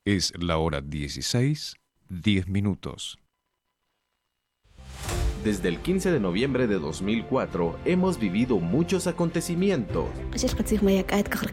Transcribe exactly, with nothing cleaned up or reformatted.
Es la hora dieciséis, diez minutos. Desde el quince de noviembre de dos mil cuatro hemos vivido muchos acontecimientos.